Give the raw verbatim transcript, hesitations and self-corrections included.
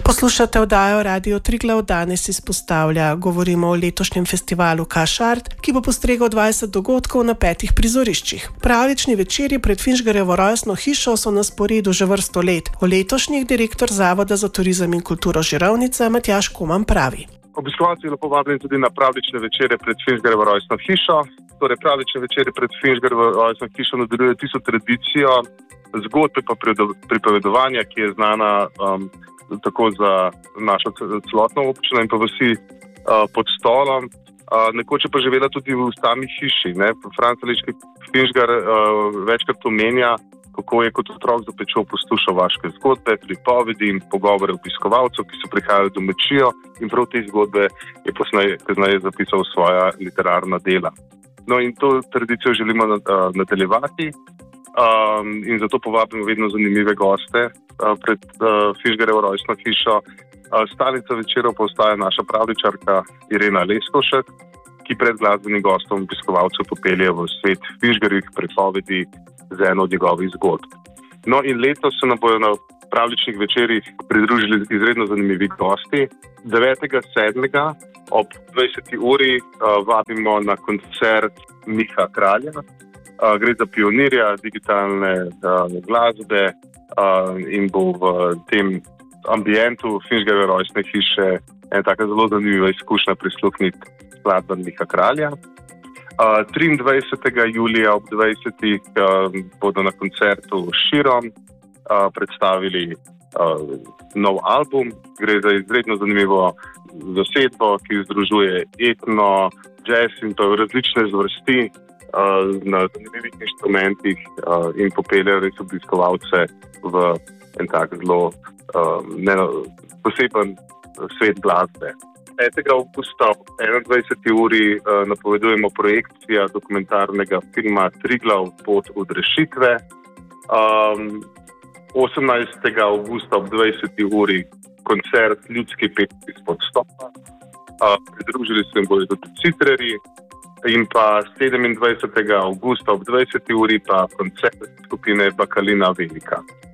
Poslušate oddajo Radio Triglav, danes izpostavlja. Govorimo o letošnjem festivalu Kašart, ki bo postregel dvajset dogodkov na petih prizoriščih. Pravljični večeri pred Finžgarjevo rojstno hišo so na sporedu že vrsto let. O letošnjih direktor Zavoda za turizem in kulturo Žirovnica Matjaž Kuman pravi. Obiskovalci lahko povabljeni tudi na pravljične večere pred Finžgarjevo rojstno hišo. Torej, pravljične večere pred Finžgarjevo rojstno hišo nadaljuje tisto tradicijo zgodbe pa pripovedovanja, ki je znana um, tako za našo celotno občino in pa vsi uh, pod stolom. Uh, nekoč je pa živela tudi v sami hiši. Ne? Franc Eliški Finžgar uh, večkrat omenja, kako je kot otrok zapečal poslušal vaške zgodbe, pripovedi in pogovore obiskovalcev, ki so prihajali do Mečijo, in prav te zgodbe je kasneje zapisal svoja literarna dela. No in to tradicijo želimo uh, nadaljevati. Um, in zato povabimo vedno zanimive goste uh, pred uh, Finžgarjevo rojstno hišo. Uh, stalnica večerov pa ostaja naša pravljičarka Irena Leskovšek, ki pred glasbenim gostom obiskovalcev popelje v svet Finžgarjevih pripovedi z eno od njegovih zgodb. No in letos se nam bodo na pravljičnih večerih pridružili izredno zanimivi gosti. devetega sedmega ob dvajseti uri uh, vabimo na koncert Miha Kralja. Uh, gre za pionirja digitalne uh, glasbe uh, in bo v tem ambientu Finžgarjeve rojstne hiše ena taka zelo zanimiva izkušnja prisluhniti skladbam Miha Kralja. Uh, triindvajsetega julija ob dvajsetih uh, bodo na koncertu Širom uh, predstavili uh, nov album. Gre za izredno zanimivo zasedbo, ki združuje etno, jazz in pa različne zvrsti na zanimivih inštrumentih uh, in popeljejo res obiskovalce v en tak zelo uh, ne, poseben svet glasbe. petega avgusta ob enaindvajseti uri uh, napovedujemo projekcija dokumentarnega filma Triglav pot odrešitve. Um, osemnajstega avgusta ob dvajseti uri koncert Ljudski petki izpod stopa. Uh, pridružili se jim bodo tudi Citreri. In pa sedemindvajsetega avgusta ob dvajseti uri pa koncert skupine Bakalina Velika.